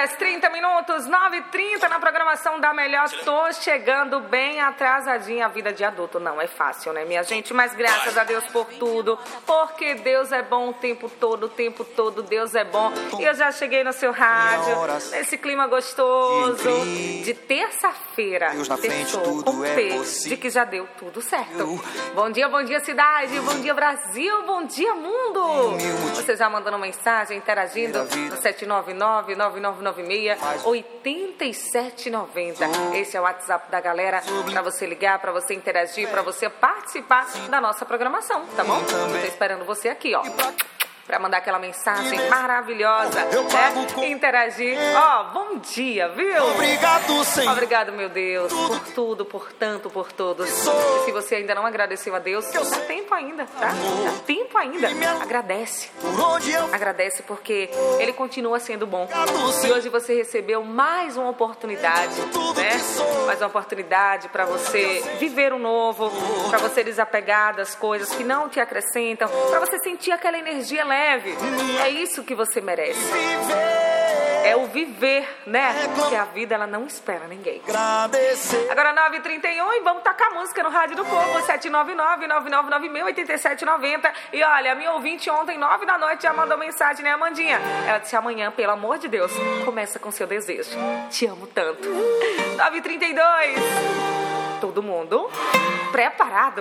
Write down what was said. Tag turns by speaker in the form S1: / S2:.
S1: horas, 30 minutos, 9h30 na programação da Melhor. Tô chegando bem atrasadinha. A vida de adulto não é fácil, né, minha gente? Mas graças a Deus por tudo, porque Deus é bom o tempo todo, Deus é bom. E eu já cheguei no seu rádio, nesse clima gostoso de terça-feira, com P, de que já deu tudo certo. Bom dia cidade, bom dia Brasil, bom dia mundo. Você já mandando mensagem, interagindo no 799-9996-8790. Esse é o WhatsApp da galera para você ligar, para você interagir, para você participar da nossa programação, tá bom? Tô esperando você aqui, ó, pra mandar aquela mensagem maravilhosa, né? Interagir. Ó, bom dia, viu?
S2: Obrigado, Senhor.
S1: Obrigado, meu Deus, por tudo, por tanto, por todos. E se você ainda não agradeceu a Deus, dá tempo ainda, tá? Dá tempo ainda. Agradece. Agradece porque Ele continua sendo bom. E hoje você recebeu mais uma oportunidade, né? Mais uma oportunidade para você viver o novo, para você desapegar das coisas que não te acrescentam, para você sentir aquela energia leve. É isso que você merece. É o viver, né? Porque a vida, ela não espera ninguém. Agora 9h31 e vamos tocar música no Rádio do Povo, 799-9996-8790. E olha, a minha ouvinte ontem, 9 da noite, já mandou mensagem, né, Amandinha? Ela disse: amanhã, pelo amor de Deus, começa com seu desejo. Te amo tanto. 9h32. Todo mundo preparado?